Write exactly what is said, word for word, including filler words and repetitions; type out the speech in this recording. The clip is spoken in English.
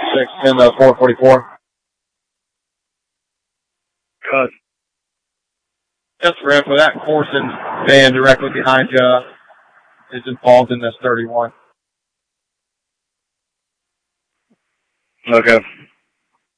six in the four forty-four. Cut. Just for info, that Corson van directly behind you is involved in this thirty-one. Okay.